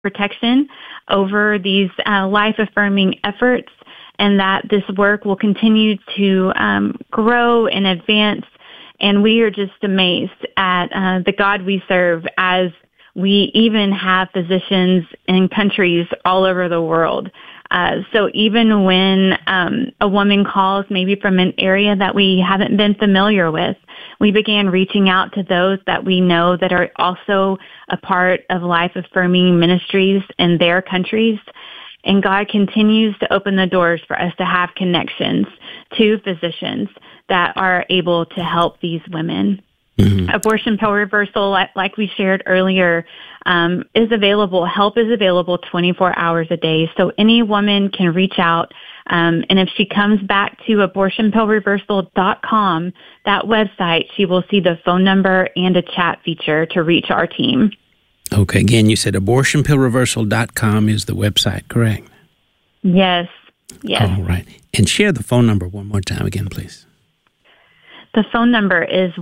protection over these life-affirming efforts, and that this work will continue to grow and advance. And we are just amazed at the God we serve, as we even have physicians in countries all over the world. So even when a woman calls maybe from an area that we haven't been familiar with, we began reaching out to those that we know that are also a part of life-affirming ministries in their countries. And God continues to open the doors for us to have connections to physicians that are able to help these women. Mm-hmm. Abortion pill reversal, like we shared earlier, is available. Help is available 24 hours a day. So any woman can reach out. And if she comes back to abortionpillreversal.com, that website, she will see the phone number and a chat feature to reach our team. Okay. Again, you said abortionpillreversal.com is the website, correct? Yes. All right. And share the phone number one more time again, please. The phone number is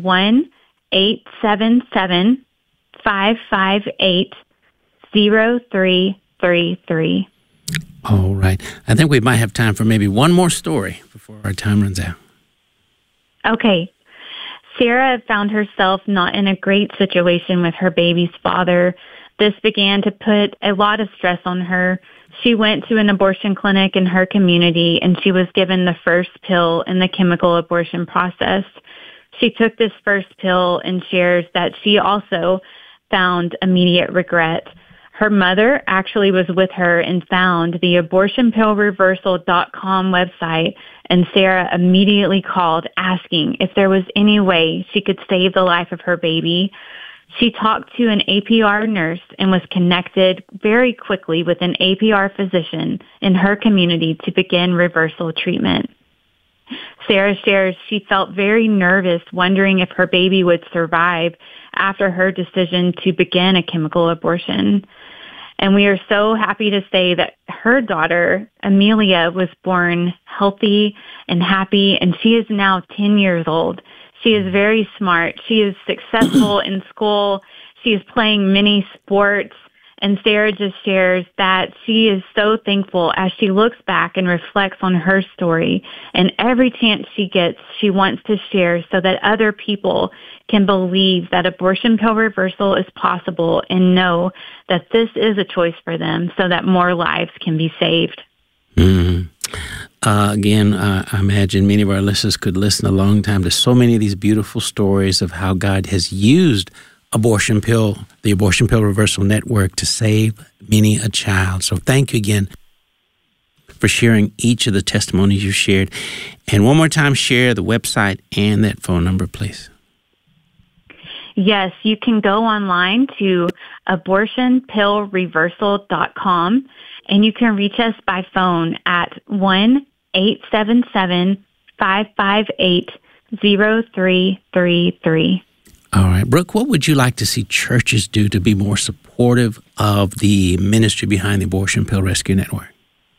1-877-558-0333. All right. I think we might have time for maybe one more story before our time runs out. Okay. Sarah found herself not in a great situation with her baby's father. This began to put a lot of stress on her. She went to an abortion clinic in her community, and she was given the first pill in the chemical abortion process. She took this first pill and shares that she also found immediate regret. Her mother actually was with her and found the abortionpillreversal.com website, and Sarah immediately called asking if there was any way she could save the life of her baby. She talked to an APR nurse and was connected very quickly with an APR physician in her community to begin reversal treatment. Sarah shares she felt very nervous, wondering if her baby would survive after her decision to begin a chemical abortion. And we are so happy to say that her daughter, Amelia, was born healthy and happy, and she is now 10 years old. She is very smart. She is successful in school. She is playing many sports. And Sarah just shares that she is so thankful as she looks back and reflects on her story. And every chance she gets, she wants to share so that other people can believe that abortion pill reversal is possible and know that this is a choice for them so that more lives can be saved. Mm-hmm. Again, I imagine many of our listeners could listen a long time to so many of these beautiful stories of how God has used Abortion Pill, the Abortion Pill Reversal Network, to save many a child. So thank you again for sharing each of the testimonies you shared. And one more time, share the website and that phone number, please. Yes, you can go online to abortionpillreversal.com, and you can reach us by phone at 1-877-558-0333. All right. Brooke, what would you like to see churches do to be more supportive of the ministry behind the Abortion Pill Rescue Network?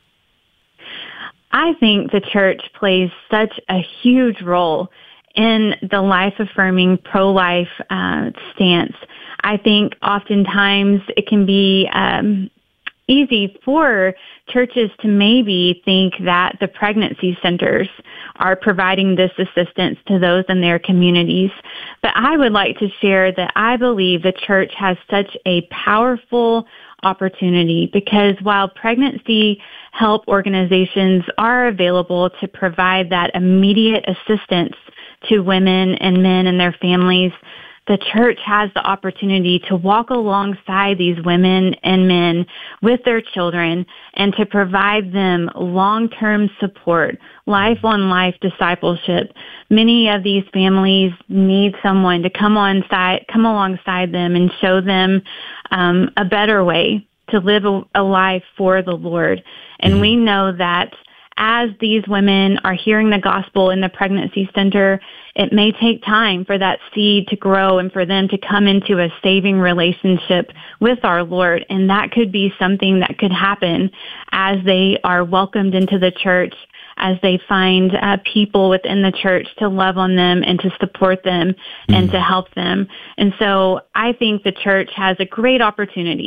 I think the church plays such a huge role in the life-affirming pro-life stance. I think oftentimes it can be easy for churches to maybe think that the pregnancy centers are providing this assistance to those in their communities. But I would like to share that I believe the church has such a powerful opportunity, because while pregnancy help organizations are available to provide that immediate assistance to women and men and their families, the church has the opportunity to walk alongside these women and men with their children and to provide them long-term support, life-on-life discipleship. Many of these families need someone to come alongside them and show them a better way to live a life for the Lord. And we know that as these women are hearing the gospel in the pregnancy center, it may take time for that seed to grow and for them to come into a saving relationship with our Lord. And that could be something that could happen as they are welcomed into the church, as they find people within the church to love on them and to support them and to help them. And so I think the church has a great opportunity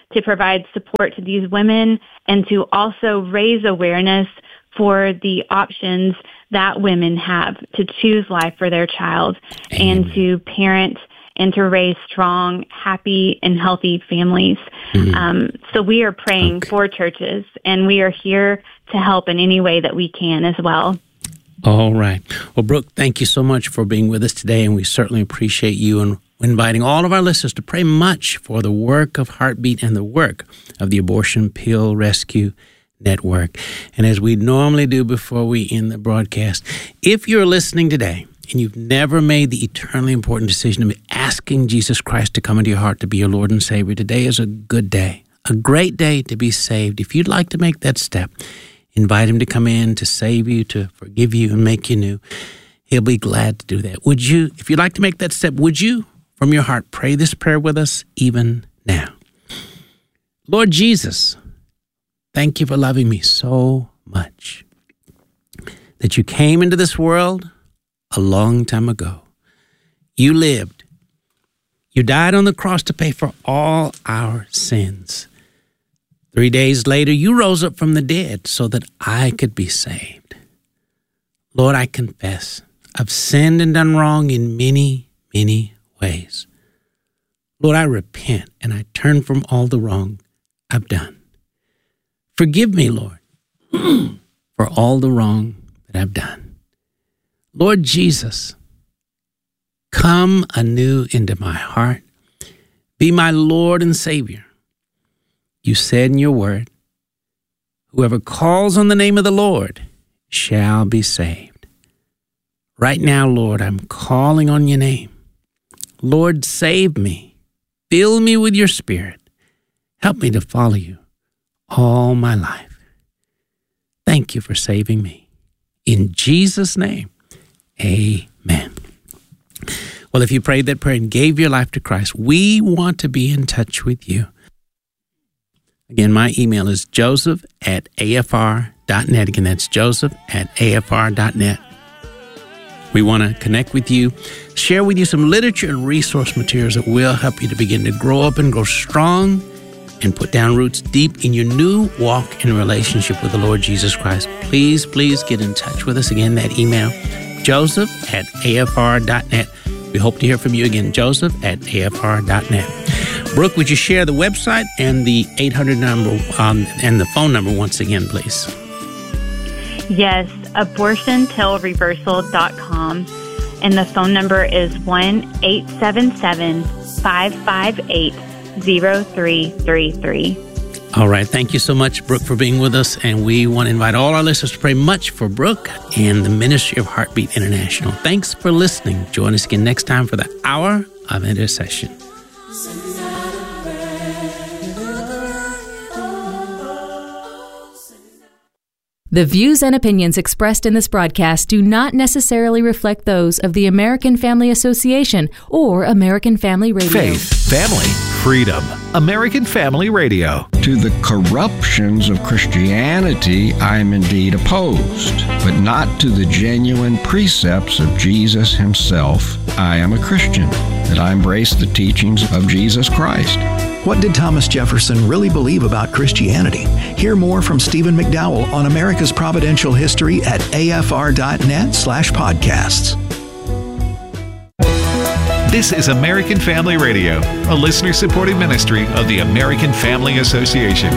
to provide support to these women and to also raise awareness for the options that women have to choose life for their child. Amen. And to parent and to raise strong, happy, and healthy families. So we are praying for churches, and we are here to help in any way that we can as well. All right. Well, Brooke, thank you so much for being with us today, and we certainly appreciate you and inviting all of our listeners to pray much for the work of Heartbeat and the work of the Abortion Pill Rescue Network. And as we normally do before we end the broadcast, if you're listening today and you've never made the eternally important decision of asking Jesus Christ to come into your heart to be your Lord and Savior, today is a good day, a great day to be saved. If you'd like to make that step, invite him to come in to save you, to forgive you, and make you new. He'll be glad to do that. Would you, if you'd like to make that step, would you, from your heart, pray this prayer with us even now? Lord Jesus, thank you for loving me so much that you came into this world a long time ago. You lived. You died on the cross to pay for all our sins. 3 days later, you rose up from the dead so that I could be saved. Lord, I confess I've sinned and done wrong in many, many ways. Lord, I repent and I turn from all the wrong I've done. Forgive me, Lord, for all the wrong that I've done. Lord Jesus, come anew into my heart. Be my Lord and Savior. You said in your word, whoever calls on the name of the Lord shall be saved. Right now, Lord, I'm calling on your name. Lord, save me. Fill me with your Spirit. Help me to follow you all my life. Thank you for saving me. In Jesus' name, amen. Well, if you prayed that prayer and gave your life to Christ, we want to be in touch with you. Again, my email is joseph@afr.net. Again, that's joseph@afr.net. We want to connect with you, share with you some literature and resource materials that will help you to begin to grow up and grow strong and put down roots deep in your new walk in relationship with the Lord Jesus Christ. Please get in touch with us. Again, that email, joseph@afr.net. We hope to hear from you again, joseph@afr.net. Brooke, would you share the website and the 800 number and the phone number once again, please? Yes, abortionpillreversal.com. And the phone number is 1-877-558-0333. All right. Thank you so much, Brooke, for being with us. And we want to invite all our listeners to pray much for Brooke and the ministry of Heartbeat International. Thanks for listening. Join us again next time for the Hour of Intercession. The views and opinions expressed in this broadcast do not necessarily reflect those of the American Family Association or American Family Radio. Faith, family, freedom. American Family Radio. To the corruptions of Christianity, I am indeed opposed, but not to the genuine precepts of Jesus himself. I am a Christian, that I embrace the teachings of Jesus Christ. What did Thomas Jefferson really believe about Christianity? Hear more from Stephen McDowell on America's Providential History at afr.net/podcasts. This is American Family Radio, a listener-supported ministry of the American Family Association.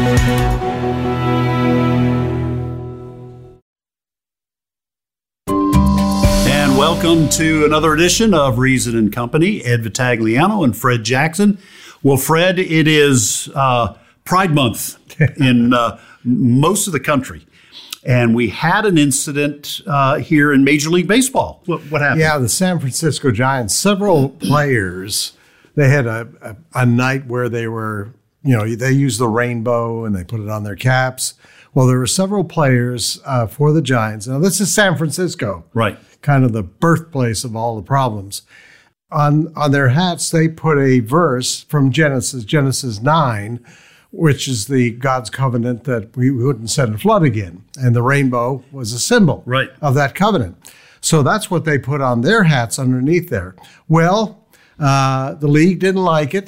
And welcome to another edition of Reason and Company. Ed Vitagliano and Fred Jackson. Well, Fred, it is Pride Month in most of the country. And we had an incident here in Major League Baseball. What happened? Yeah, the San Francisco Giants, several players, they had a night where they were, they used the rainbow and they put it on their caps. Well, there were several players for the Giants. Now, this is San Francisco. Right. Kind of the birthplace of all the problems. On their hats, they put a verse from Genesis 9, which is the God's covenant that we wouldn't send a flood again. And the rainbow was a symbol of that covenant. So that's what they put on their hats underneath there. Well, the league didn't like it.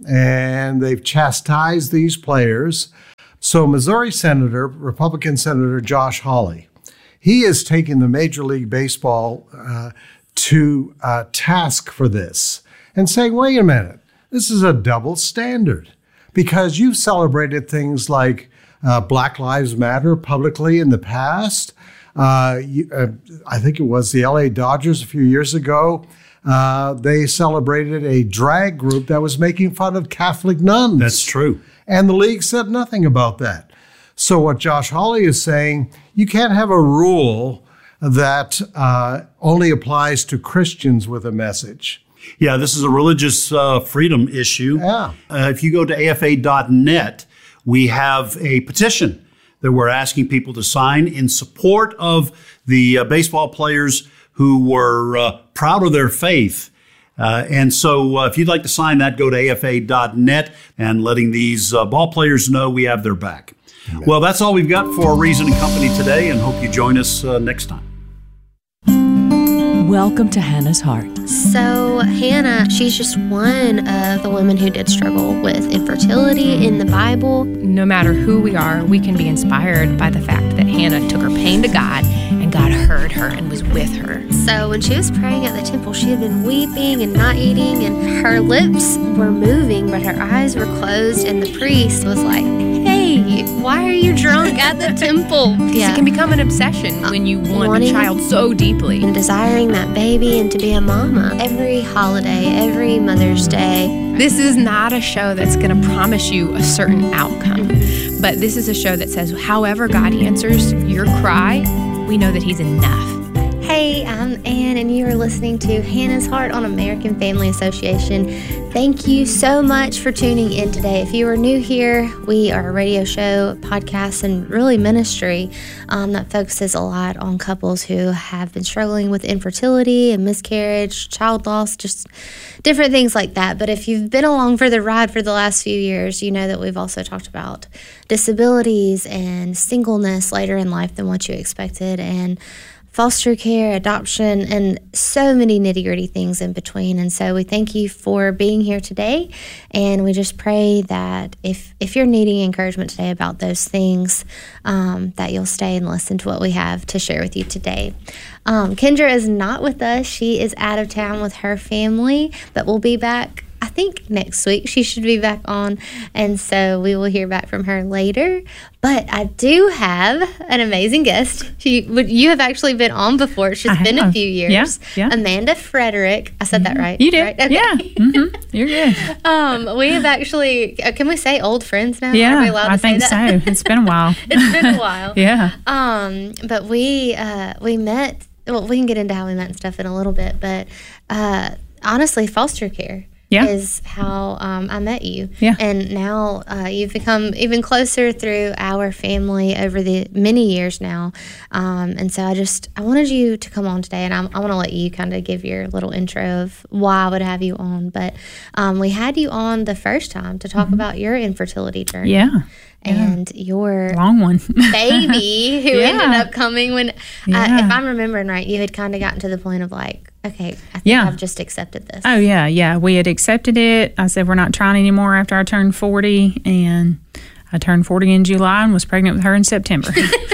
and they've chastised these players. So Missouri Republican Senator Josh Hawley, he is taking the Major League Baseball to task for this and saying, wait a minute, this is a double standard because you've celebrated things like Black Lives Matter publicly in the past. I think it was the LA Dodgers a few years ago. They celebrated a drag group that was making fun of Catholic nuns. That's true. And the league said nothing about that. So what Josh Hawley is saying, you can't have a rule that only applies to Christians with a message. Yeah, this is a religious freedom issue. Yeah. If you go to afa.net, we have a petition that we're asking people to sign in support of the baseball players who were proud of their faith. And so if you'd like to sign that, go to afa.net and letting these ball players know we have their back. Amen. Well, that's all we've got for Reason and Company today, and hope you join us next time. Welcome to Hannah's Heart. So Hannah, she's just one of the women who did struggle with infertility in the Bible. No matter who we are, we can be inspired by the fact that Hannah took her pain to God, and God heard her and was with her. So when she was praying at the temple, she had been weeping and not eating, and her lips were moving, but her eyes were closed, and the priest was like, hey, why are you drunk at the temple? Yeah. It can become an obsession when you want a child so deeply. And desiring that baby and to be a mama. Every holiday, every Mother's Day. This is not a show that's going to promise you a certain outcome. But this is a show that says, however God answers your cry, we know that He's enough. Hey, I'm Ann, and you are listening to Hannah's Heart on American Family Association. Thank you so much for tuning in today. If you are new here, we are a radio show, podcast, and really ministry that focuses a lot on couples who have been struggling with infertility and miscarriage, child loss, just different things like that. But if you've been along for the ride for the last few years, you know that we've also talked about disabilities and singleness later in life than what you expected, and foster care, adoption, and so many nitty-gritty things in between. And so we thank you for being here today, and we just pray that if you're needing encouragement today about those things, that you'll stay and listen to what we have to share with you today. Kendra is not with us. She is out of town with her family, but we'll be back, I think, next week. She should be back on, and so we will hear back from her later. But I do have an amazing guest. You have actually been on before. It's just been a few years. Yeah. Amanda Frederick. I said that right? You did. Right? Okay. Yeah. Mm-hmm. You're good. We have actually, can we say old friends now? Yeah, Are we allowed to I think say that? so. It's been a while. It's been a while. Yeah. But we met, well, we can get into how we met and stuff in a little bit, but honestly, foster care. Yeah. Is how I met you. Yeah. And now you've become even closer through our family over the many years now. And so I wanted you to come on today, and I want to let you kind of give your little intro of why I would have you on. But we had you on the first time to talk about your infertility journey. Yeah. And your long one baby who ended up coming when, if I'm remembering right, you had kind of gotten to the point of like, okay, I think I've just accepted this. Oh, yeah, yeah. We had accepted it. I said, we're not trying anymore after I turned 40. And I turned 40 in July and was pregnant with her in September.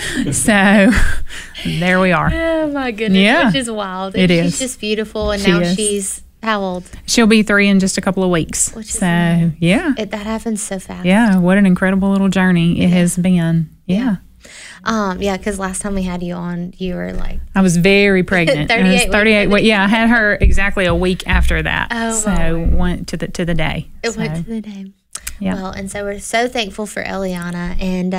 So there we are. Oh, my goodness. Yeah. Which is wild. It She's is. just beautiful. And She now is. she's how old? She'll be 3 in just a couple of weeks. Which is so, yeah. That happens so fast. Yeah, what an incredible little journey it has been. Yeah. Because last time we had you on, you were like... I was very pregnant. 38 I was 38 weeks. Yeah, I had her exactly a week after that. Oh, so went to the day. It went to the day. Yeah. Well, and so we're so thankful for Eliana, and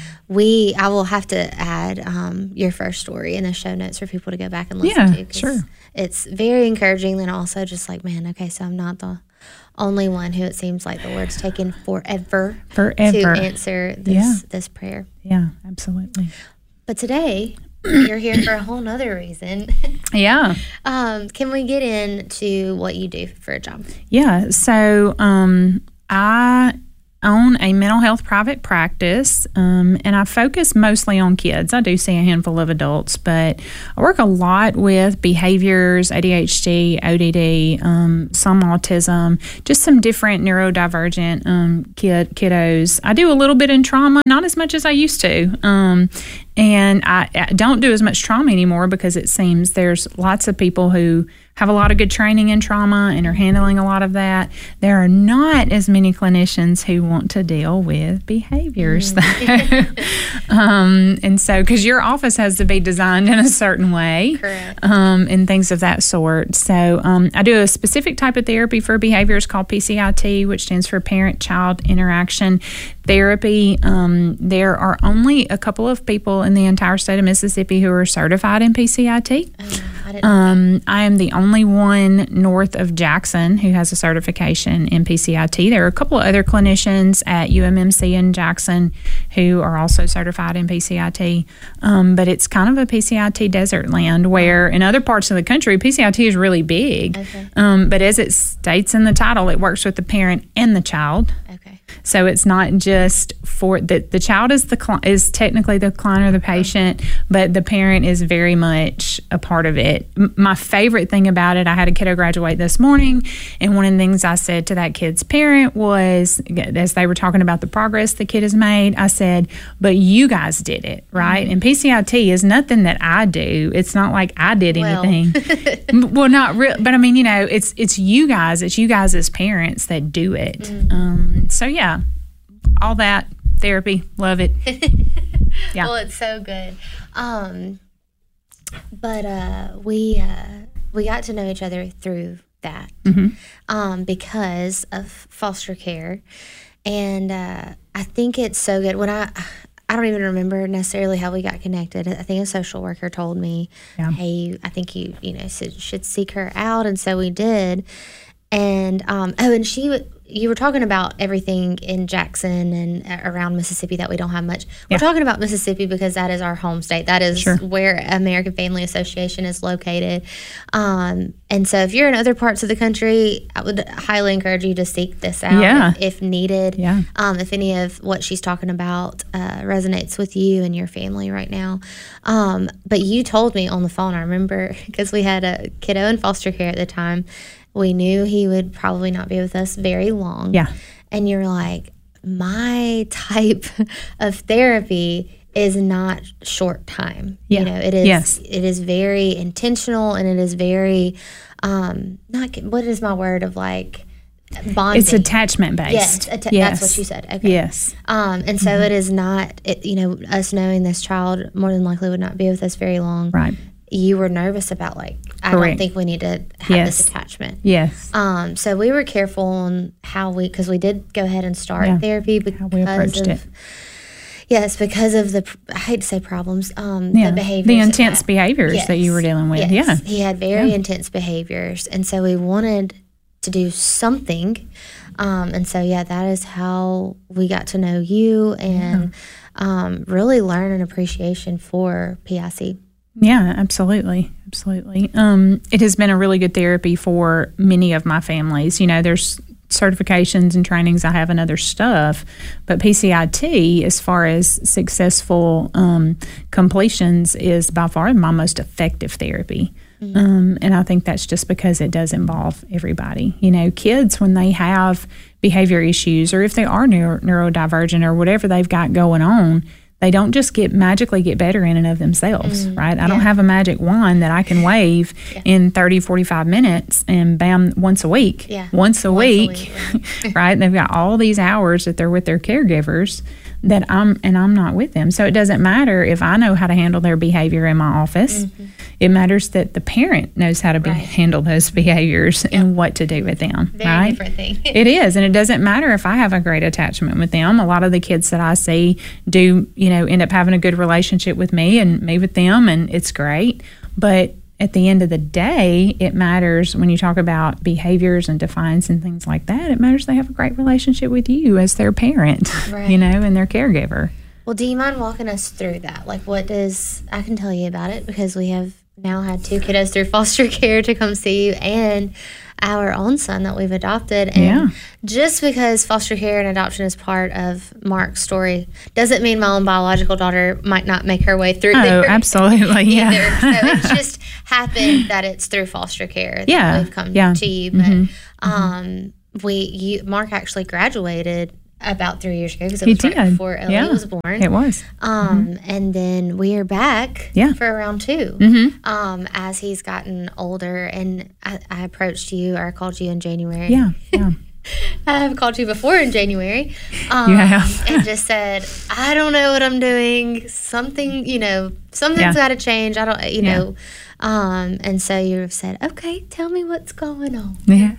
I will have to add your first story in the show notes for people to go back and listen to. Yeah, sure. It's very encouraging, and also just like, man, okay, so I'm not the only one who it seems like the Lord's taken forever to answer this prayer. Yeah, absolutely. But today, you're here for a whole nother reason. Yeah. Can we get into what you do for a job? Yeah. So I own a mental health private practice, and I focus mostly on kids. I do see a handful of adults, but I work a lot with behaviors, ADHD, ODD, some autism, just some different neurodivergent kiddos. I do a little bit in trauma, not as much as I used to. And I don't do as much trauma anymore because it seems there's lots of people who have a lot of good training in trauma and are handling a lot of that. There are not as many clinicians who want to deal with behaviors, though. And so, because your office has to be designed in a certain way, and things of that sort. So I do a specific type of therapy for behaviors called PCIT, which stands for Parent-Child Interaction Therapy. There are only a couple of people in the entire state of Mississippi who are certified in PCIT. I am the only one north of Jackson who has a certification in PCIT. There are a couple of other clinicians at UMMC in Jackson who are also certified in PCIT, but it's kind of a PCIT desert land where in other parts of the country, PCIT is really big. But as it states in the title, it works with the parent and the child. So it's not just for the child is technically the client or the patient, but the parent is very much a part of it. My favorite thing about it, I had a kiddo graduate this morning, and one of the things I said to that kid's parent was, as they were talking about the progress the kid has made, I said, but you guys did it, right? And PCIT is nothing that I do. It's not like I did anything. Well, not real, but I mean, it's you guys. It's you guys as parents that do it. So yeah, all that therapy, love it. Yeah. Well, it's so good. But we got to know each other through that, because of foster care, and I think it's so good. When I don't even remember necessarily how we got connected. I think a social worker told me, "Hey, I think you should seek her out," and so we did. And and you were talking about everything in Jackson and around Mississippi that we don't have much. We're talking about Mississippi because that is our home state. That is where American Family Association is located. And so if you're in other parts of the country, I would highly encourage you to seek this out if needed. If any of what she's talking about resonates with you and your family right now. But you told me on the phone, I remember, because we had a kiddo in foster care at the time. We knew he would probably not be with us very long. And you're like, my type of therapy is not short time. It is it is very intentional, and it is very what is my word of like bonding? It's attachment based. That's what you said. Okay. Yes. And so it is not us knowing this child more than likely would not be with us very long. Right. You were nervous about I don't think we need to have this attachment. So we were careful on because we did go ahead and start therapy because how we approached it. Yes, because of I hate to say problems, the behaviors. The intense behaviors that you were dealing with. He had very intense behaviors. And so we wanted to do something. And so, that is how we got to know you and really learn an appreciation for PIC. Yeah, absolutely. It has been a really good therapy for many of my families. There's certifications and trainings I have and other stuff, but PCIT, as far as successful completions, is by far my most effective therapy. And I think that's just because it does involve everybody. Kids, when they have behavior issues, or if they are neurodivergent or whatever they've got going on, they don't just magically get better in and of themselves, right? I don't have a magic wand that I can wave in 30, 45 minutes and bam, once a week. Once a week, right? They've got all these hours that they're with their caregivers that I'm not with them. So it doesn't matter if I know how to handle their behavior in my office. It matters that the parent knows how to handle those behaviors and what to do with them. Very different thing. It is, and it doesn't matter if I have a great attachment with them. A lot of the kids that I see do, end up having a good relationship with me and me with them, and it's great. But at the end of the day, it matters when you talk about behaviors and defiance and things like that. It matters they have a great relationship with you as their parent, and their caregiver. Well, do you mind walking us through that? Like, I can tell you about it because we have now had 2 kiddos through foster care to come see you, and our own son that we've adopted. And just because foster care and adoption is part of Mark's story doesn't mean my own biological daughter might not make her way through there. Oh, absolutely, yeah. So it's just happened that it's through foster care that we've come to you. But Mark actually graduated about 3 years ago, because it was right before Ellie was born. It was. And then we are back for around 2 as he's gotten older. And I approached you, or I called you in January. Yeah. I've called you before in January. And just said, I don't know what I'm doing. Something, something's got to change. I don't, know. And so you said, okay, tell me what's going on. Yeah.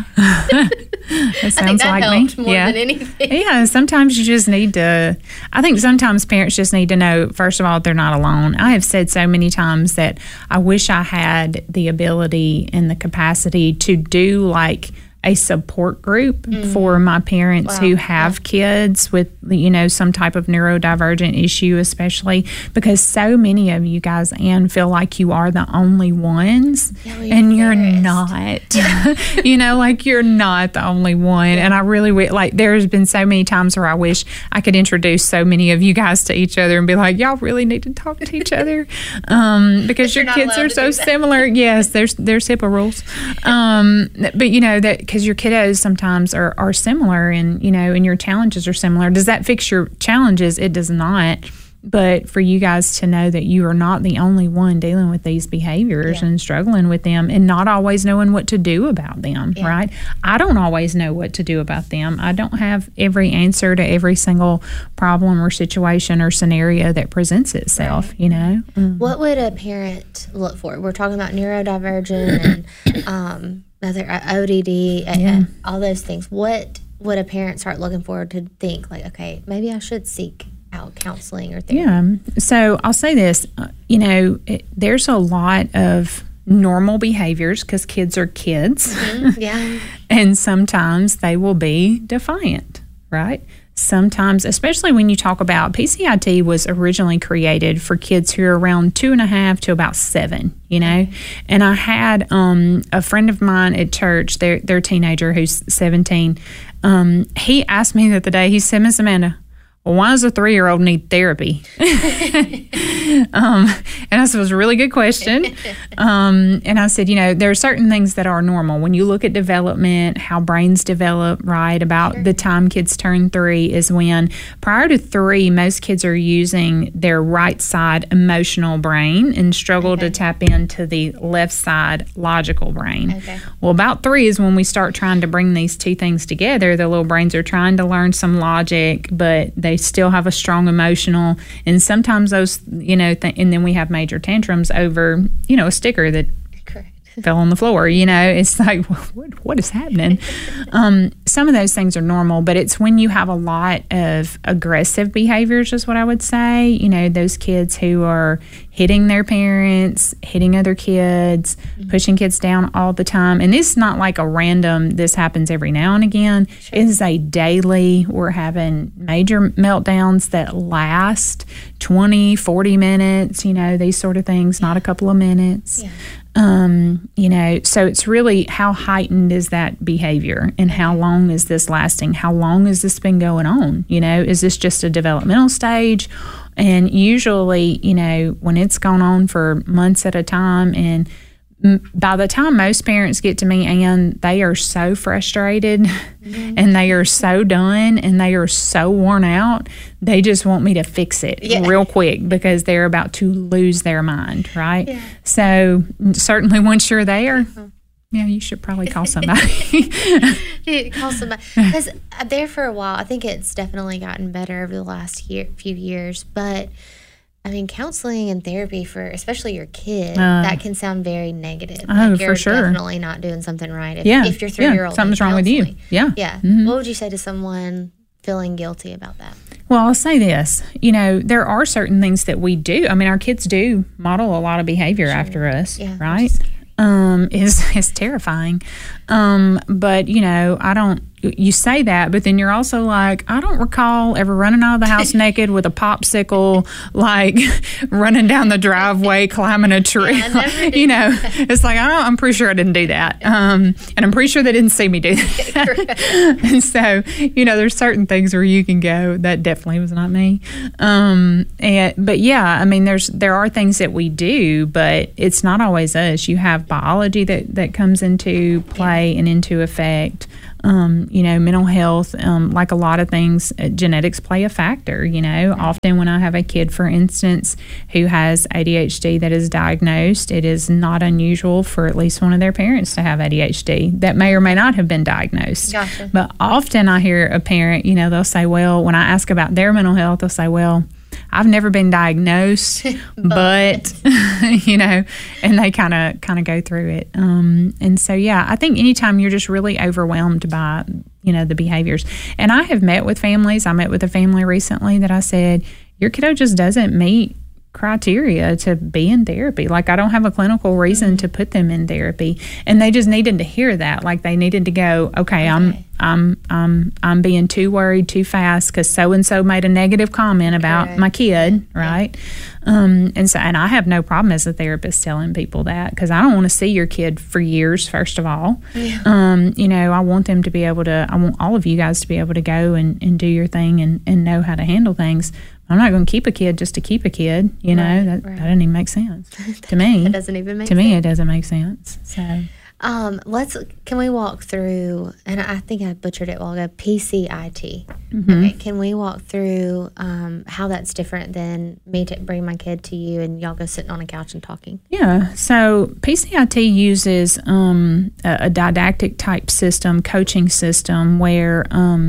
That sounds like me. More than anything. Yeah, sometimes you just need to, I think sometimes parents just need to know, first of all, they're not alone. I have said so many times that I wish I had the ability and the capacity to do like a support group for my parents who have kids with, some type of neurodivergent issue, especially because so many of you guys, Anne, feel like you are the only ones, and you're not. Like you're not the only one. And I really there's been so many times where I wish I could introduce so many of you guys to each other and be like, y'all really need to talk to each other because your kids are so similar. Yes, there's HIPAA rules. But that because your kiddos sometimes are similar, and and your challenges are similar. Does that fix your challenges? It does not. But for you guys to know that you are not the only one dealing with these behaviors and struggling with them and not always knowing what to do about them, right? I don't always know what to do about them. I don't have every answer to every single problem or situation or scenario that presents itself, What would a parent look for? We're talking about neurodivergent and other ODD, all those things. What would a parent start looking for to think like, okay, maybe I should seek out counseling or therapy? Yeah. So I'll say this, there's a lot of normal behaviors because kids are kids. And sometimes they will be defiant, right? Sometimes, especially when you talk about PCIT was originally created for kids who are around 2.5 to about 7, And I had a friend of mine at church, their teenager who's 17. He asked me the other day, he said, Miss Amanda, why does a 3-year-old need therapy? And I said, it was a really good question. And I said, there are certain things that are normal. When you look at development, how brains develop, right, about the time kids turn 3 is when prior to 3, most kids are using their right side emotional brain and struggle to tap into the left side logical brain. Well, about 3 is when we start trying to bring these two things together. The little brains are trying to learn some logic, but they still have a strong emotional, and sometimes those, and then we have major tantrums over, a sticker that fell on the floor. It's like, what is happening? Some of those things are normal, but it's when you have a lot of aggressive behaviors is what I would say. Those kids who are hitting their parents, hitting other kids, pushing kids down all the time. And this is not like a random, this happens every now and again. It is a daily, we're having major meltdowns that last 20, 40 minutes, these sort of things, not a couple of minutes. So it's really how heightened is that behavior and how long is this lasting? How long has this been going on? Is this just a developmental stage? And usually, when it's gone on for months at a time, and by the time most parents get to me, Anne, they are so frustrated and they are so done and they are so worn out. They just want me to fix it real quick because they're about to lose their mind, right? So certainly once you're there, you should probably call somebody. Call somebody. Because there for a while, I think it's definitely gotten better over the last few years, but counseling and therapy for especially your kid, that can sound very negative. Like you're for sure. Definitely not doing something right if your 3-year-old something's wrong with you. What would you say to someone feeling guilty about that? Well, I'll say this. There are certain things that we do. Our kids do model a lot of behavior after us, right? Is terrifying. But, I don't, you say that, but then you're also like, I don't recall ever running out of the house naked with a popsicle, like running down the driveway, climbing a tree. It's like, I'm pretty sure I didn't do that. And I'm pretty sure they didn't see me do that. And so, there's certain things where you can go, that definitely was not me. But yeah, I mean, there are things that we do, but it's not always us. You have biology that comes into play and into effect. Mental health, like a lot of things, genetics play a factor. Often when I have a kid, for instance, who has ADHD that is diagnosed, it is not unusual for at least one of their parents to have ADHD that may or may not have been diagnosed. Gotcha. But often I hear a parent, they'll say, well, when I ask about their mental health, they'll say, well, I've never been diagnosed, but and they kind of go through it. And so, yeah, I think anytime you're just really overwhelmed by, the behaviors. And I have met with families. I met with a family recently that I said, your kiddo just doesn't meet criteria to be in therapy. Like, I don't have a clinical reason to put them in therapy. And they just needed to hear that. Like, they needed to go, okay. I'm being too worried too fast because so-and-so made a negative comment about my kid, right? And I have no problem as a therapist telling people that, because I don't want to see your kid for years, first of all. Yeah. I want them to be able to, I want all of you guys to be able to go and do your thing and know how to handle things. I'm not going to keep a kid just to keep a kid, that doesn't even make sense to me. It doesn't even make sense. To me, it doesn't make sense. So... can we walk through, and I think I butchered it a while ago, PCIT. Mm-hmm. Okay, can we walk through how that's different than me bringing my kid to you and y'all go sitting on a couch and talking? Yeah, so PCIT uses a didactic type system, coaching system, where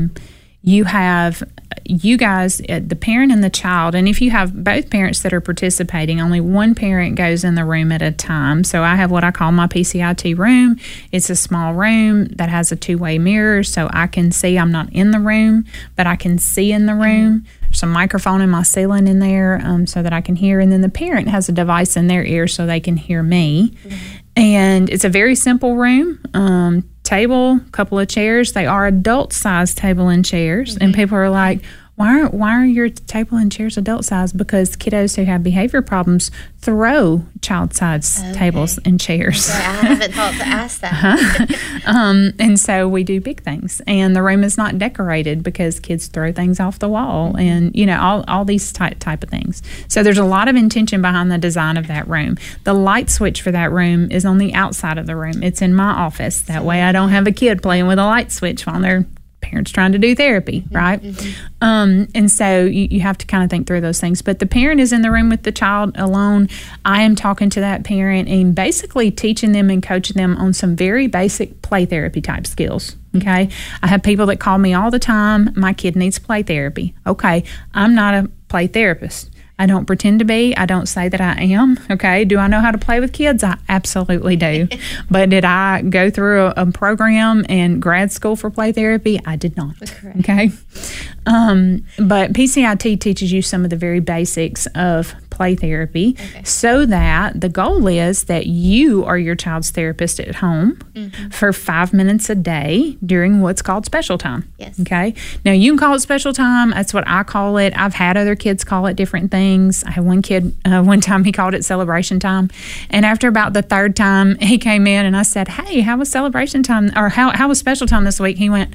you have you guys, the parent and the child, and if you have both parents that are participating, only one parent goes in the room at a time. So I have what I call my PCIT room. It's a small room that has a two-way mirror, so I can see. I'm not in the room, but I can see in the room. There's a microphone in my ceiling in there so that I can hear, and then the parent has a device in their ear so they can hear me. And it's a very simple room. Table, couple of chairs. They are adult-sized table and chairs. And people are like, why are your table and chairs adult size? Because kiddos who have behavior problems throw child-sized tables and chairs. Okay, I haven't thought to ask that. And so we do big things. And the room is not decorated because kids throw things off the wall and, all these type of things. So there's a lot of intention behind the design of that room. The light switch for that room is on the outside of the room. It's in my office. That way I don't have a kid playing with a light switch while they're parents trying to do therapy, right? And so you have to kind of think through those things. But the parent is in the room with the child alone. I am talking to that parent and basically teaching them and coaching them on some very basic play therapy type skills. Okay. I have people that call me all the time. My kid needs play therapy. Okay. I'm not a play therapist. I don't pretend to be. I don't say that I am. Okay. Do I know how to play with kids? I absolutely do. But did I go through a program and grad school for play therapy? I did not. Correct. Okay. But PCIT teaches you some of the very basics of play therapy so that the goal is that you are your child's therapist at home for 5 minutes a day during what's called special time. Yes. Okay. Now you can call it special time. That's what I call it. I've had other kids call it different things. I had one kid one time, he called it celebration time. And after about the third time he came in and I said, hey, how was celebration time or how was special time this week? He went,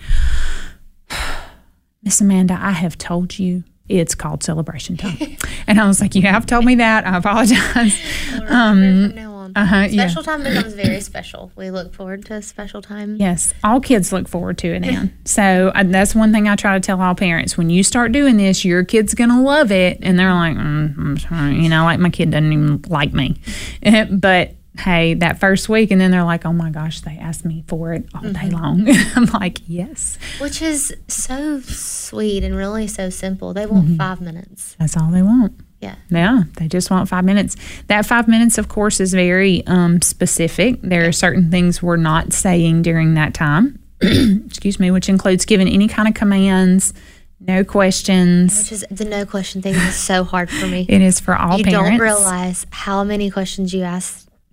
Miss Amanda, I have told you it's called celebration time. And I was like, you have told me that. I apologize. From now on. Special yeah. time becomes very special. We look forward to special time. Yes. All kids look forward to it, Ann. So that's one thing I try to tell all parents. When you start doing this, your kid's going to love it. And they're like, I'm sorry. Like my kid doesn't even like me. But hey, that first week, and then they're like, oh my gosh, they asked me for it all day long. I'm like, yes. Which is so sweet and really so simple. They want 5 minutes. That's all they want. Yeah, they just want 5 minutes. That 5 minutes, of course, is very specific. There are certain things we're not saying during that time, excuse me, which includes giving any kind of commands, no questions. Which is the no question thing is so hard for me. It is for all parents. You don't realize how many questions you ask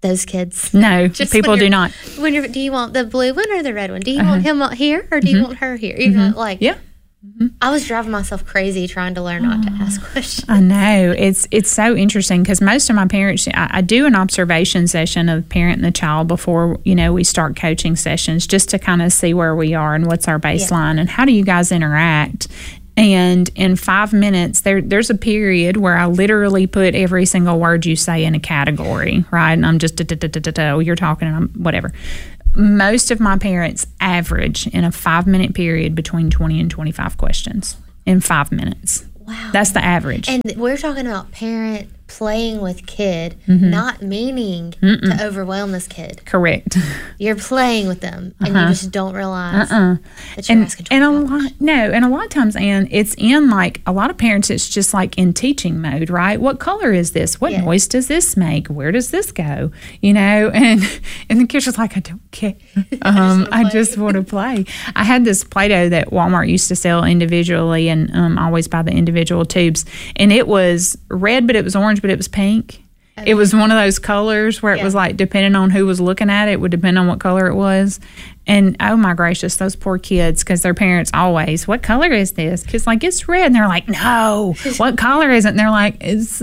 those kids? No, people do not. Do you want the blue one or the red one? Do you want him here or do you want her here? You know, like, yeah. I was driving myself crazy trying to learn not to ask questions. I know. It's so interesting because most of my parents, I do an observation session of the parent and the child before, we start coaching sessions just to kind of see where we are and what's our baseline and how do you guys interact. And in 5 minutes, there's a period where I literally put every single word you say in a category, right? And I'm just, you're talking and I'm whatever. Most of my parents average in a 5-minute period between 20 and 25 questions in 5 minutes. Wow. That's the average. And we're talking about parent playing with kid, not meaning to overwhelm this kid. Correct. You're playing with them, and you just don't realize that you're asking. And a lot of times, Ann, it's in like a lot of parents. It's just like in teaching mode, right? What color is this? What noise does this make? Where does this go? And the kids are like, I don't care. I just want to play. I had this Play-Doh that Walmart used to sell individually, and always buy the individual tubes, and it was red, but it was orange, but it was pink. Okay. It was one of those colors where it was like, depending on who was looking at it, would depend on what color it was. And oh my gracious, those poor kids, because their parents always, what color is this? Because like, it's red. And they're like, no, what color is it? And they're like, it's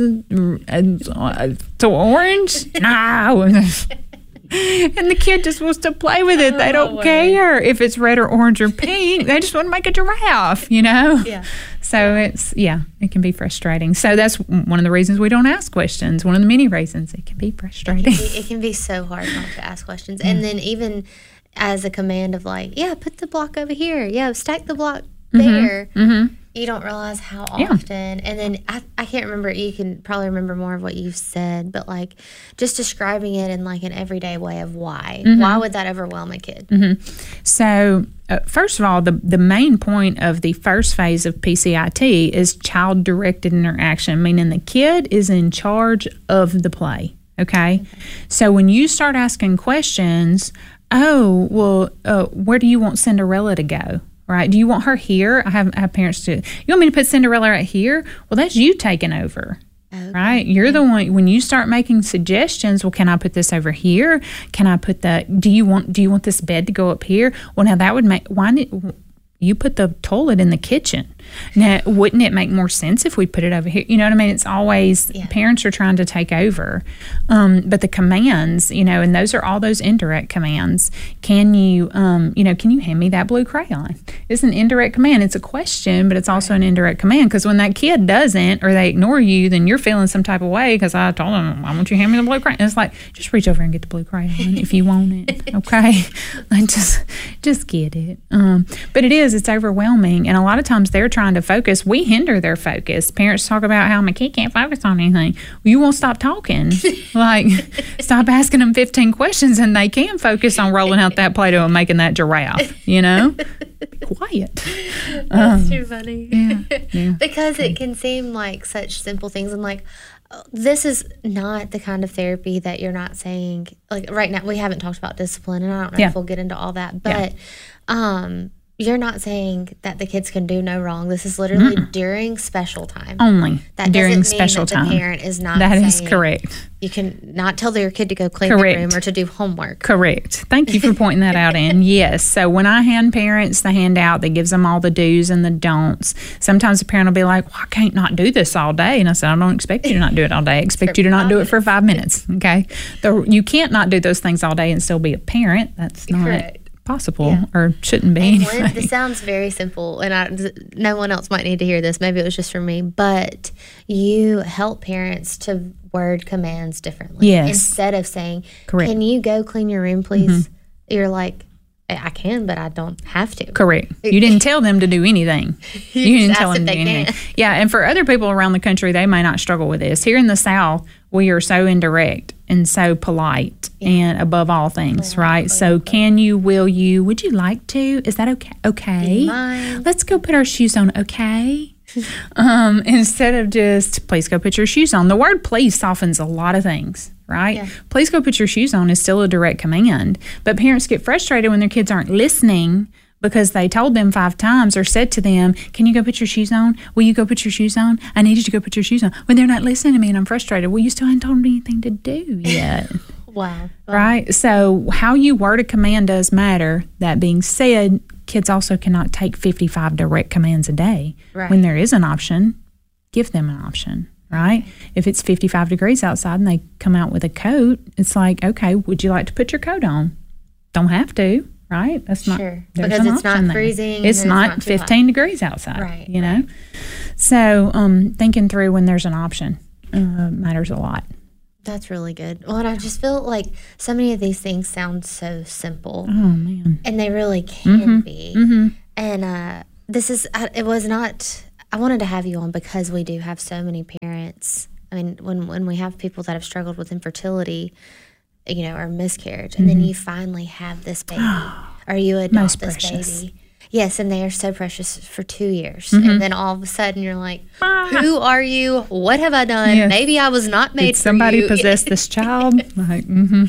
orange? No. And the kid just wants to play with it. They don't care if it's red or orange or pink. They just want to make a giraffe, Yeah. So it can be frustrating. So that's one of the reasons we don't ask questions. One of the many reasons it can be frustrating. It can be so hard not to ask questions. And then even as a command of like, put the block over here. Yeah, stack the block there. You don't realize how often. And then I can't remember. You can probably remember more of what you've said, but like just describing it in like an everyday way of why. Why would that overwhelm a kid? So first of all, the main point of the first phase of PCIT is child-directed interaction, meaning the kid is in charge of the play. Okay? So when you start asking questions, where do you want Cinderella to go? Right? Do you want her here? I have parents do. You want me to put Cinderella right here? Well, that's you taking over. Okay. Right? You're the one. When you start making suggestions, well, can I put this over here? Can I put do you want this bed to go up here? Well, now that would make, you put the toilet in the kitchen. Now, wouldn't it make more sense if we put it over here? You know what I mean? It's always, parents are trying to take over. But the commands, and those are all those indirect commands. Can you hand me that blue crayon? It's an indirect command. It's a question, but it's also an indirect command. Because when that kid doesn't, or they ignore you, then you're feeling some type of way because I told them, why won't you hand me the blue crayon? And it's like, just reach over and get the blue crayon if you want it. Okay? Like, just get it. But it's overwhelming. And a lot of times they're trying to focus. We hinder their focus. Parents talk about how my kid can't focus on anything. Well, you won't stop talking. Like, stop asking them 15 questions and they can focus on rolling out that Play-Doh and making that giraffe, Be quiet. That's too funny. Yeah. Because it can seem like such simple things, and like, this is not the kind of therapy that you're not saying, like right now we haven't talked about discipline, and I don't know if we'll get into all that, but you're not saying that the kids can do no wrong. This is literally during special time. Only that during doesn't mean special that time. The parent is not That saying is correct. You can not tell your kid to go clean the room or to do homework. Correct. Thank you for pointing that out, Ann. Yes. So when I hand parents the handout that gives them all the do's and the don'ts, sometimes the parent will be like, well, I can't not do this all day. And I said, I don't expect you to not do it all day. I expect you to not do it for 5 minutes. Okay. You can't not do those things all day and still be a parent. That's not possible or shouldn't be. And this sounds very simple, and no one else might need to hear this. Maybe it was just for me, but you help parents to word commands differently. Yes. Instead of saying, can you go clean your room, please? You're like, I can, but I don't have to. Correct. You didn't tell them to do anything. You didn't tell them to do anything. Yeah, and for other people around the country, they may not struggle with this. Here in the South, we are so indirect and so polite and above all things, right? So can you, will you, would you like to? Is that okay? Okay. Let's go put our shoes on, okay? Instead of just, please go put your shoes on. The word please softens a lot of things, right? Yeah. Please go put your shoes on is still a direct command. But parents get frustrated when their kids aren't listening because they told them 5 times or said to them, can you go put your shoes on? Will you go put your shoes on? I need you to go put your shoes on. When they're not listening to me and I'm frustrated, well, you still haven't told them anything to do yet. Wow. Right? So how you word a command does matter. That being said, kids also cannot take 55 direct commands a day. Right. When there is an option, give them an option, right? If it's 55 degrees outside and they come out with a coat, it's like, okay, would you like to put your coat on? Don't have to, right? That's not, sure. There's because an it's not option freezing. It's not 15 degrees outside, right, you know? So thinking through when there's an option matters a lot. That's really good. Well, and I just feel like so many of these things sound so simple. Oh, man. And they really can be. Mm-hmm. And it was not, I wanted to have you on because we do have so many parents. I mean, when we have people that have struggled with infertility, you know, or miscarriage, and then you finally have this baby, or you adopt this baby. Yes, and they are so precious for 2 years. And then all of a sudden you're like, who are you? What have I done? Yes. Maybe I was not made Did for somebody you. possess this child? Like,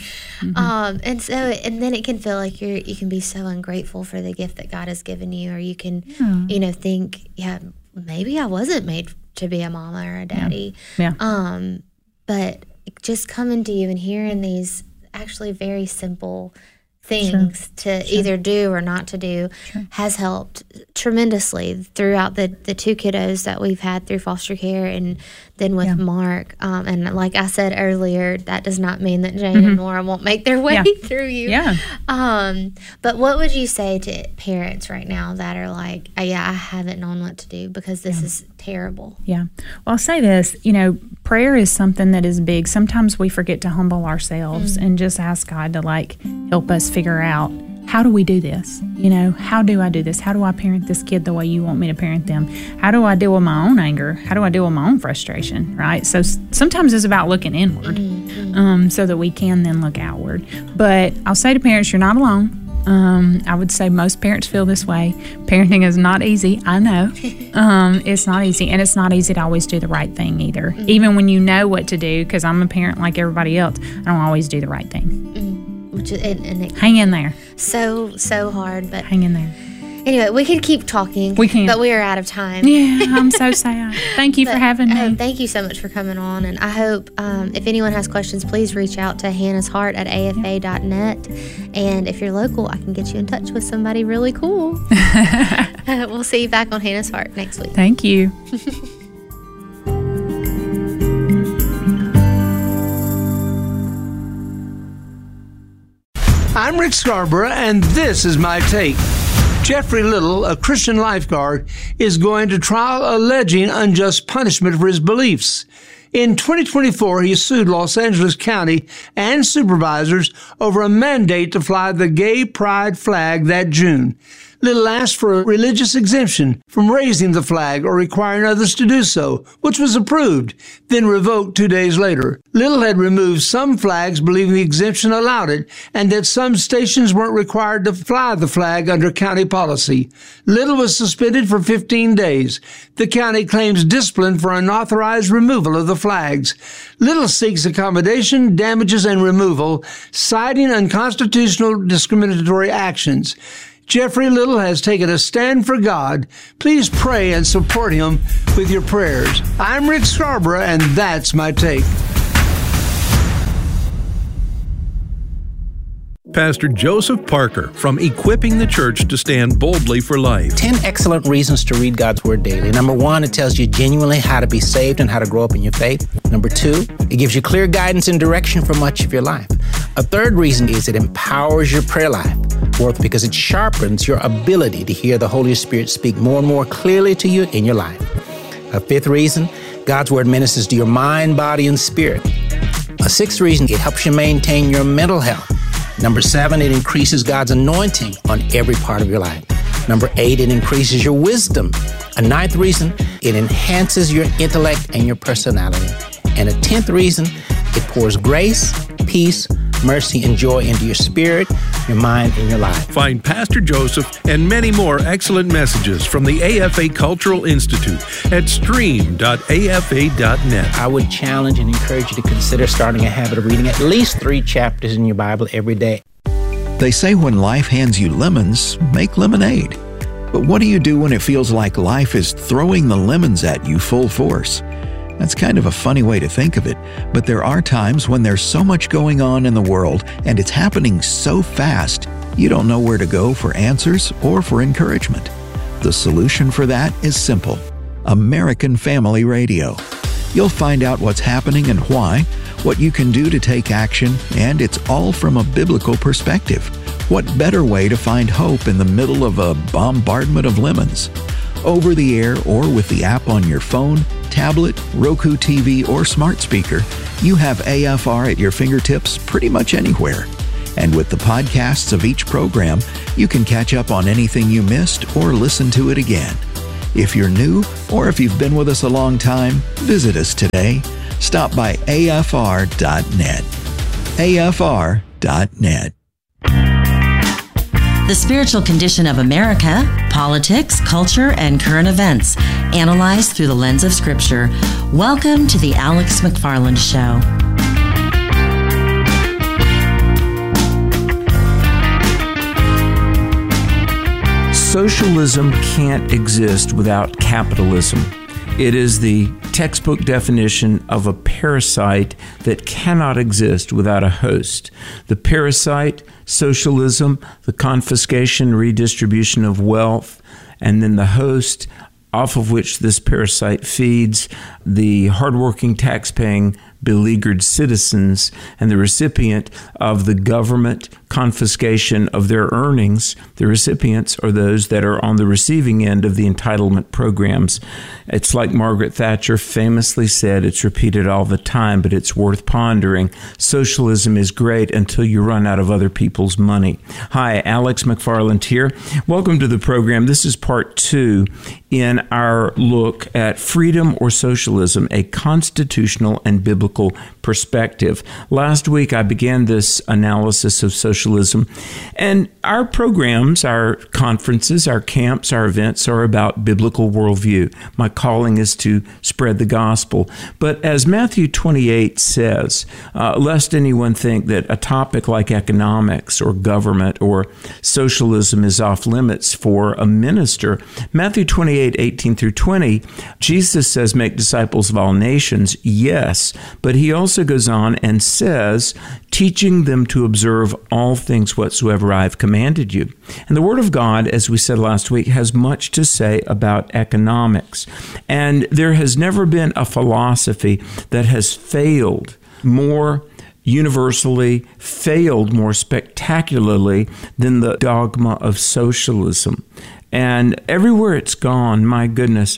And then it can feel like you can be so ungrateful for the gift that God has given you, or you can, you know, think, maybe I wasn't made to be a mama or a daddy. Yeah. But just coming to you and hearing these actually very simple things to either do or not to do has helped tremendously throughout the two kiddos that we've had through foster care, and then with Mark. And like I said earlier, that does not mean that Jane and Nora won't make their way through you. Yeah. But what would you say to parents right now that are like, I haven't known what to do because this is terrible? Yeah. Well, I'll say this, you know, prayer is something that is big. Sometimes we forget to humble ourselves and just ask God to help us figure out, how do we do this? You know, how do I do this? How do I parent this kid the way you want me to parent them? How do I deal with my own anger? How do I deal with my own frustration? Right? So sometimes it's about looking inward so that we can then look outward. But I'll say to parents, you're not alone. I would say most parents feel this way. Parenting is not easy. I know. It's not easy. And it's not easy to always do the right thing either. Even when you know what to do, because I'm a parent like everybody else, I don't always do the right thing. Hang in there. So hard, but hang in there. Anyway, we could keep talking. We can, but we are out of time. Yeah, I'm so sad. Thank you for having me. Thank you so much for coming on, and I hope if anyone has questions, please reach out to hannahsheart@afa.net. And if you're local, I can get you in touch with somebody really cool. We'll see you back on Hannah's Heart next week. Thank you. I'm Rick Scarborough, and this is my take. Jeffrey Little, a Christian lifeguard, is going to trial alleging unjust punishment for his beliefs. In 2024, he sued Los Angeles County and supervisors over a mandate to fly the gay pride flag that June. Little asked for a religious exemption from raising the flag or requiring others to do so, which was approved, then revoked 2 days later. Little had removed some flags believing the exemption allowed it, and that some stations weren't required to fly the flag under county policy. Little was suspended for 15 days. The county claims discipline for unauthorized removal of the flags. Little seeks accommodation, damages, and removal, citing unconstitutional discriminatory actions. Jeffrey Little has taken a stand for God. Please pray and support him with your prayers. I'm Rick Scarborough, and that's my take. Pastor Joseph Parker from Equipping the Church to Stand Boldly for Life. 10 excellent reasons to read God's Word daily. Number 1, it tells you genuinely how to be saved and how to grow up in your faith. Number 2, it gives you clear guidance and direction for much of your life. A third reason is it empowers your prayer life. Fourth, because it sharpens your ability to hear the Holy Spirit speak more and more clearly to you in your life. A fifth reason, God's Word ministers to your mind, body, and spirit. A sixth reason, it helps you maintain your mental health. Number 7, it increases God's anointing on every part of your life. Number 8, it increases your wisdom. A 9th reason, it enhances your intellect and your personality. And a 10th reason, it pours grace, peace, mercy, and joy into your spirit, your mind, and your life. Find Pastor Joseph and many more excellent messages from the AFA Cultural Institute at stream.afa.net. I would challenge and encourage you to consider starting a habit of reading at least 3 chapters in your Bible every day. They say when life hands you lemons, make lemonade. But what do you do when it feels like life is throwing the lemons at you full force? That's kind of a funny way to think of it, but there are times when there's so much going on in the world and it's happening so fast, you don't know where to go for answers or for encouragement. The solution for that is simple: American Family Radio. You'll find out what's happening and why, what you can do to take action, and it's all from a biblical perspective. What better way to find hope in the middle of a bombardment of lemons? Over the air or with the app on your phone, tablet, Roku TV, or smart speaker, you have AFR at your fingertips pretty much anywhere. And with the podcasts of each program, you can catch up on anything you missed or listen to it again. If you're new or if you've been with us a long time, visit us today. Stop by afr.net. afr.net. The spiritual condition of America, politics, culture, and current events, analyzed through the lens of Scripture. Welcome to the Alex McFarland Show. Socialism can't exist without capitalism. It is the textbook definition of a parasite that cannot exist without a host. The parasite, socialism, the confiscation, redistribution of wealth, and then the host, off of which this parasite feeds, the hardworking, tax-paying, beleaguered citizens, and the recipient of the government confiscation of their earnings. The recipients are those that are on the receiving end of the entitlement programs. It's like Margaret Thatcher famously said, it's repeated all the time, but it's worth pondering. Socialism is great until you run out of other people's money. Hi, Alex McFarland here. Welcome to the program. This is part 2 in our look at freedom or socialism, a constitutional and biblical perspective. Last week, I began this analysis of socialism, and our programs, our conferences, our camps, our events are about biblical worldview. My calling is to spread the gospel. But as Matthew 28 says, lest anyone think that a topic like economics or government or socialism is off limits for a minister, Matthew 28, 18 through 20, Jesus says, make disciples of all nations, yes, but he also goes on and says, teaching them to observe all things whatsoever I have commanded you. And the Word of God, as we said last week, has much to say about economics. And there has never been a philosophy that has failed more universally, failed more spectacularly than the dogma of socialism. And everywhere it's gone, my goodness,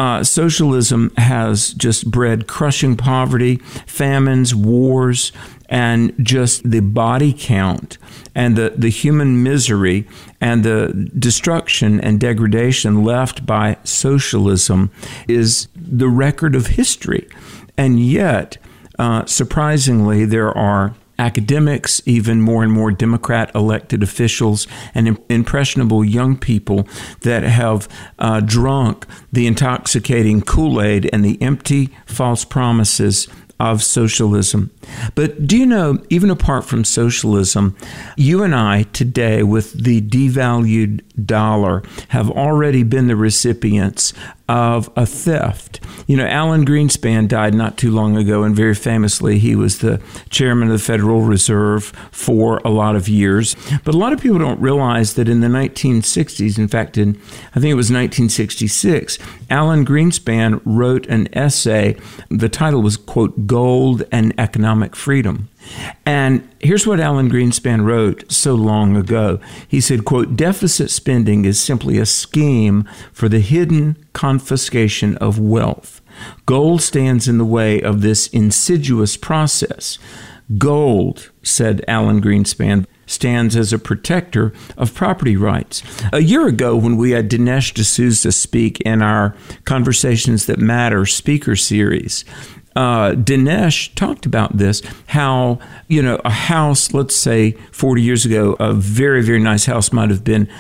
socialism has just bred crushing poverty, famines, wars, and just the body count and the human misery and the destruction and degradation left by socialism is the record of history. And yet, surprisingly, there are academics, even more and more Democrat elected officials, and impressionable young people that have drunk the intoxicating Kool-Aid and the empty false promises of socialism. But do you know, even apart from socialism, you and I today, with the devalued dollar, have already been the recipients of a theft. You know, Alan Greenspan died not too long ago, and very famously, he was the chairman of the Federal Reserve for a lot of years. But a lot of people don't realize that in the 1960s, in fact, I think it was 1966, Alan Greenspan wrote an essay. The title was, quote, Gold and Economic Freedom. And here's what Alan Greenspan wrote so long ago. He said, quote, deficit spending is simply a scheme for the hidden confiscation of wealth. Gold stands in the way of this insidious process. Gold, said Alan Greenspan, stands as a protector of property rights. A year ago, when we had Dinesh D'Souza speak in our Conversations That Matter speaker series, Dinesh talked about this, how, you know, a house, let's say 40 years ago, a very, very nice house might have been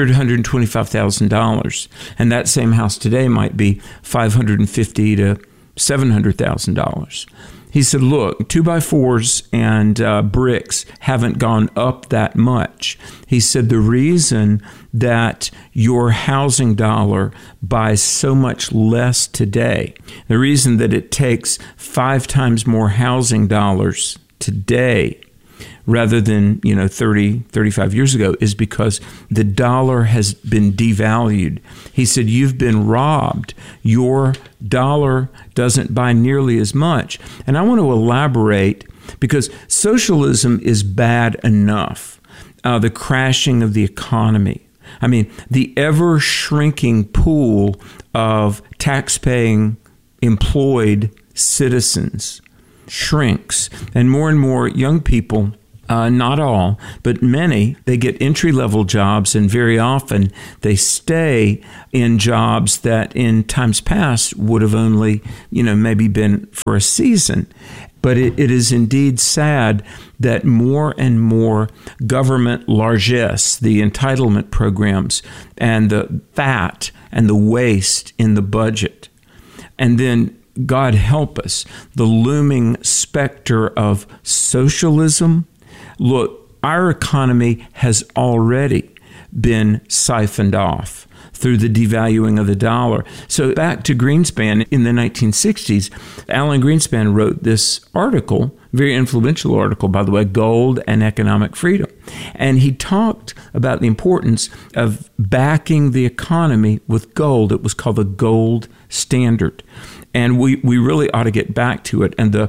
$125,000. And that same house today might be $550,000 to $700,000. He said, look, 2x4s and bricks haven't gone up that much. He said the reason that your housing dollar buys so much less today, the reason that it takes 5 times more housing dollars today rather than 30, 35 years ago, is because the dollar has been devalued. He said, you've been robbed. Your dollar doesn't buy nearly as much. And I want to elaborate, because socialism is bad enough. The crashing of the economy. I mean, the ever-shrinking pool of tax-paying, employed citizens shrinks. And more young people, not all, but many, they get entry-level jobs, and very often they stay in jobs that in times past would have only, maybe been for a season. But it is indeed sad that more and more government largesse, the entitlement programs, and the fat and the waste in the budget, and then, God help us, the looming specter of socialism. Look, our economy has already been siphoned off through the devaluing of the dollar. So back to Greenspan in the 1960s, Alan Greenspan wrote this article, very influential article, by the way, Gold and Economic Freedom. And he talked about the importance of backing the economy with gold. It was called the gold standard. And we really ought to get back to it. And the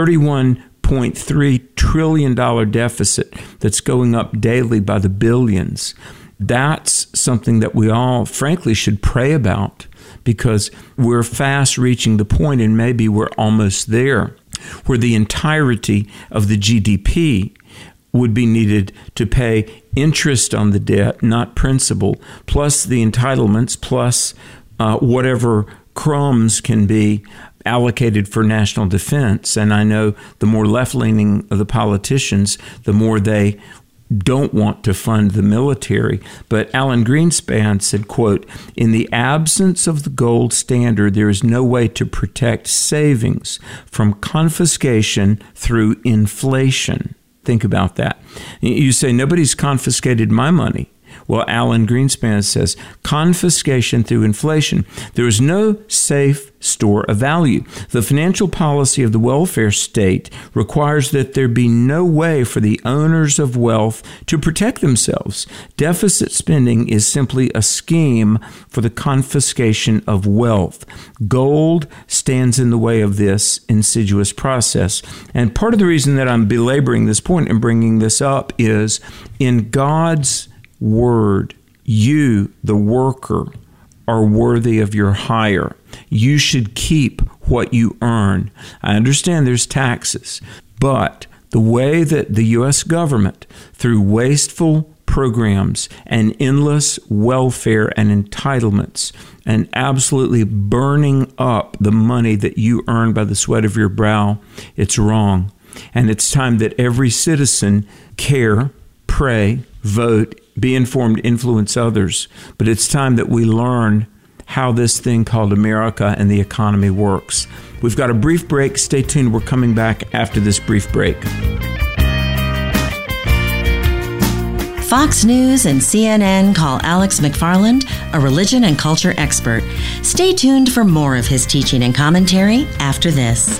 $31.3 trillion deficit that's going up daily by the billions, that's something that we all, frankly, should pray about, because we're fast reaching the point, and maybe we're almost there, where the entirety of the GDP would be needed to pay interest on the debt, not principal, plus the entitlements, plus whatever crumbs can be allocated for national defense. And I know the more left-leaning of the politicians, the more they don't want to fund the military. But Alan Greenspan said, quote, in the absence of the gold standard, there is no way to protect savings from confiscation through inflation. Think about that. You say, nobody's confiscated my money. Well, Alan Greenspan says, confiscation through inflation. There is no safe store of value. The financial policy of the welfare state requires that there be no way for the owners of wealth to protect themselves. Deficit spending is simply a scheme for the confiscation of wealth. Gold stands in the way of this insidious process. And part of the reason that I'm belaboring this point and bringing this up is, in God's word, you, the worker, are worthy of your hire. You should keep what you earn. I understand there's taxes, but the way that the U.S. government, through wasteful programs and endless welfare and entitlements, and absolutely burning up the money that you earn by the sweat of your brow, it's wrong. And it's time that every citizen care, pray, vote, be informed, influence others. But it's time that we learn how this thing called America and the economy works. We've got a brief break. Stay tuned. We're coming back after this brief break. Fox News and CNN call Alex McFarland a religion and culture expert. Stay tuned for more of his teaching and commentary after this.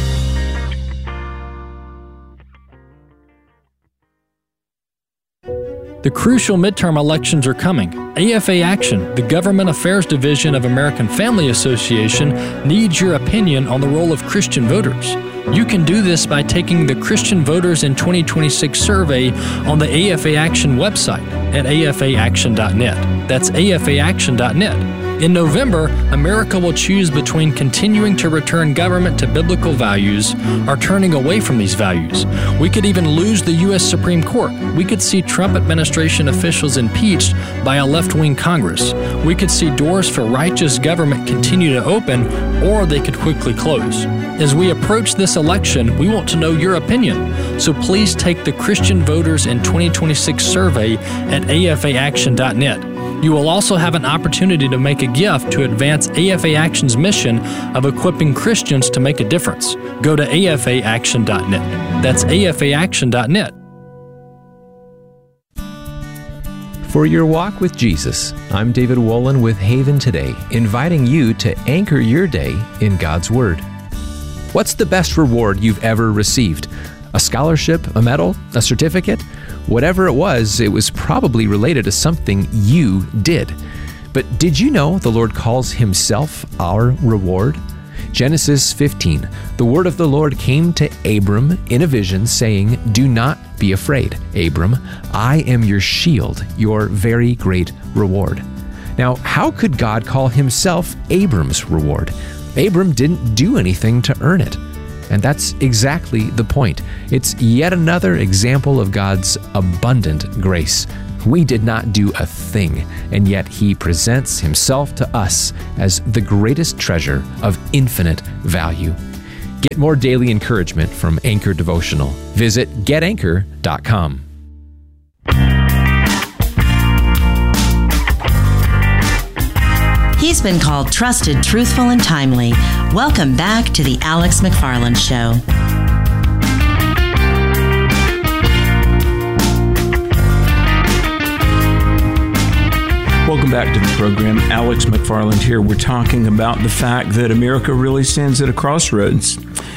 The crucial midterm elections are coming. AFA Action, the Government Affairs Division of American Family Association, needs your opinion on the role of Christian voters. You can do this by taking the Christian Voters in 2026 survey on the AFA Action website at afaaction.net. That's afaaction.net. In November, America will choose between continuing to return government to biblical values or turning away from these values. We could even lose the U.S. Supreme Court. We could see Trump administration officials impeached by a left-wing Congress. We could see doors for righteous government continue to open, or they could quickly close. As we approach this election, we want to know your opinion. So please take the Christian Voters in 2026 survey at afaaction.net. You will also have an opportunity to make a gift to advance AFA Action's mission of equipping Christians to make a difference. Go to afaaction.net. That's afaaction.net. For your walk with Jesus, I'm David Wolin with Haven Today, inviting you to anchor your day in God's Word. What's the best reward you've ever received? A scholarship, a medal, a certificate? Whatever it was probably related to something you did. But did you know the Lord calls Himself our reward? Genesis 15, the word of the Lord came to Abram in a vision, saying, "Do not be afraid, Abram. I am your shield, your very great reward." Now, how could God call Himself Abram's reward? Abram didn't do anything to earn it. And that's exactly the point. It's yet another example of God's abundant grace. We did not do a thing, and yet He presents Himself to us as the greatest treasure of infinite value. Get more daily encouragement from Anchor Devotional. Visit getanchor.com. He's been called trusted, truthful, and timely. Welcome back to the Alex McFarland Show. Welcome back to the program. Alex McFarland here. We're talking about the fact that America really stands at a crossroads.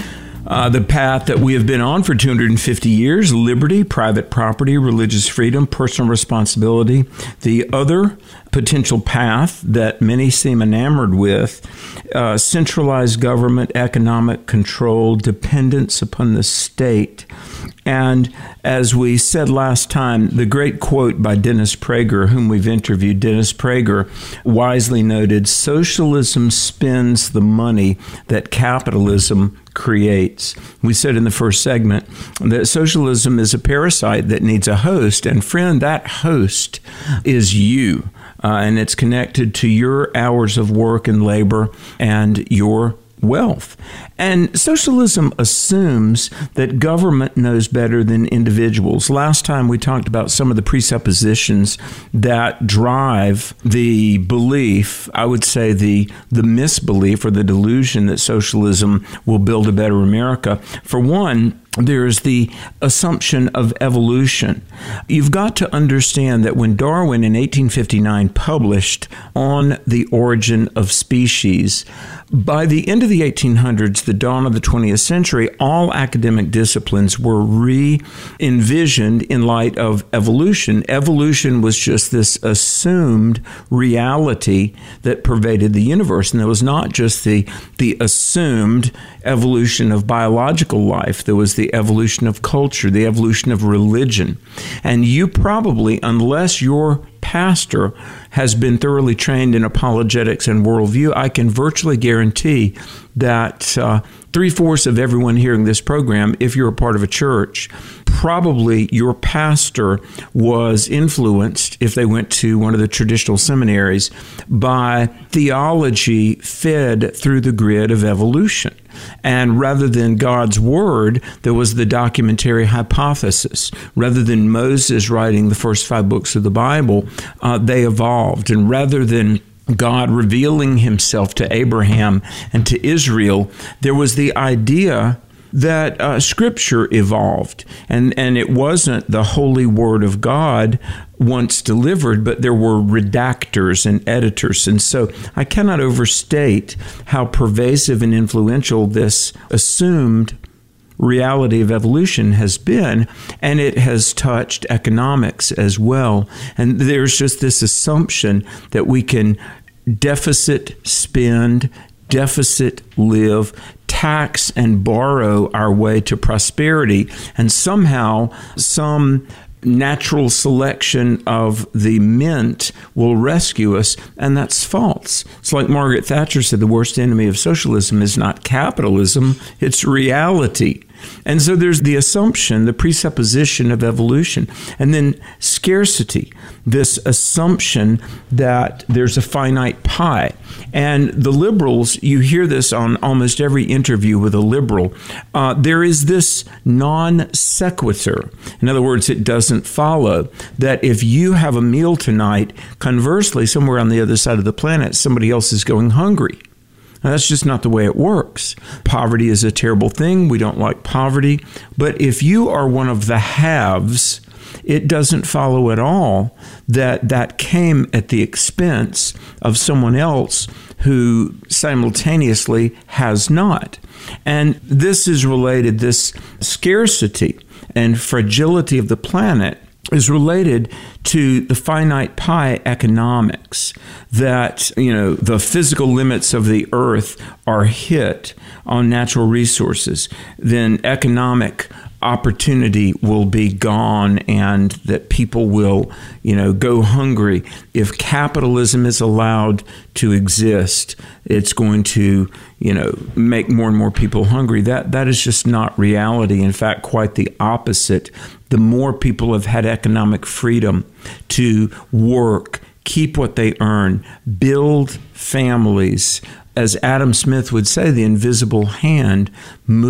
The path that we have been on for 250 years, liberty, private property, religious freedom, personal responsibility. The other potential path that many seem enamored with, centralized government, economic control, dependence upon the state. And as we said last time, the great quote by Dennis Prager, whom we've interviewed, Dennis Prager wisely noted, "Socialism spends the money that capitalism creates." We said in the first segment that socialism is a parasite that needs a host. And friend, that host is you. And it's connected to your hours of work and labor and your wealth. And socialism assumes that government knows better than individuals. Last time we talked about some of the presuppositions that drive the belief, I would say the misbelief or the delusion that socialism will build a better America. For one, there's the assumption of evolution. You've got to understand that when Darwin in 1859 published On the Origin of Species, by the end of the 1800s, the dawn of the 20th century, all academic disciplines were re-envisioned in light of evolution. Evolution was just this assumed reality that pervaded the universe. And there was not just the assumed evolution of biological life. There was the evolution of culture, the evolution of religion. And you probably, unless your pastor has been thoroughly trained in apologetics and worldview, I can virtually guarantee that 3/4 of everyone hearing this program, if you're a part of a church, probably your pastor was influenced, if they went to one of the traditional seminaries, by theology fed through the grid of evolution. And rather than God's word, there was the documentary hypothesis. Rather than Moses writing the first 5 books of the Bible, they evolved. And rather than God revealing Himself to Abraham and to Israel, there was the idea that Scripture evolved. And it wasn't the holy Word of God once delivered, but there were redactors and editors. And so I cannot overstate how pervasive and influential this assumed reality of evolution has been, and it has touched economics as well. And there's just this assumption that we can deficit spend, deficit live, tax and borrow our way to prosperity, and somehow some natural selection of the mint will rescue us, and that's false. It's like Margaret Thatcher said, the worst enemy of socialism is not capitalism, it's reality. And so there's the assumption, the presupposition of evolution, and then scarcity, this assumption that there's a finite pie. And the liberals, you hear this on almost every interview with a liberal, there is this non sequitur. In other words, it doesn't follow that if you have a meal tonight, conversely, somewhere on the other side of the planet, somebody else is going hungry. Now, that's just not the way it works. Poverty is a terrible thing. We don't like poverty. But if you are one of the haves, it doesn't follow at all that that came at the expense of someone else who simultaneously has not. And this is related, this scarcity and fragility of the planet is related to the finite pie economics, that, the physical limits of the earth are hit on natural resources, then economic opportunity will be gone and that people will, go hungry. If capitalism is allowed to exist, it's going to, make more and more people hungry. That is just not reality. In fact, quite the opposite. The more people have had economic freedom to work, keep what they earn, build families, as Adam Smith would say, the invisible hand moves